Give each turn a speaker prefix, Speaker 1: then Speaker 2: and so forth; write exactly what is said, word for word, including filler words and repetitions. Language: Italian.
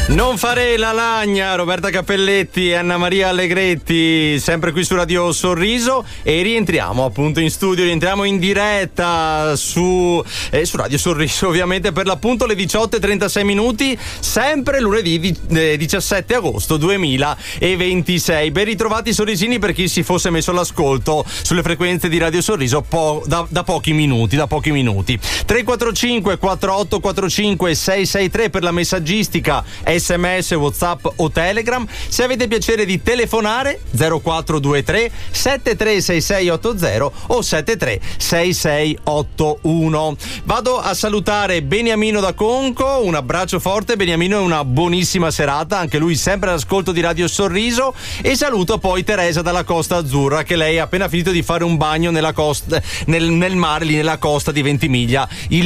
Speaker 1: Non fare la lagna, Roberta Cappelletti e Anna Maria Allegretti, sempre qui su Radio Sorriso, e rientriamo appunto in studio, rientriamo in diretta su, eh, su Radio Sorriso, ovviamente, per l'appunto le diciotto e trentasei minuti, sempre lunedì di, eh, diciassette agosto duemilaventisei. Ben ritrovati sorrisini per chi si fosse messo all'ascolto sulle frequenze di Radio Sorriso po- da, da pochi minuti, da pochi minuti. tre quattro cinque quattro otto quattro cinque sei sei tre per la messaggistica, sms, whatsapp o telegram. Se avete piacere di telefonare, zero quattro due tre sette tre sei sei otto zero o sette tre sei sei otto uno. Vado a salutare Beniamino da Conco, un abbraccio forte Beniamino e una buonissima serata, anche lui sempre all'ascolto di Radio Sorriso, e saluto poi Teresa dalla Costa Azzurra, che lei ha appena finito di fare un bagno nella costa, nel, nel mare lì nella costa di Ventimiglia, il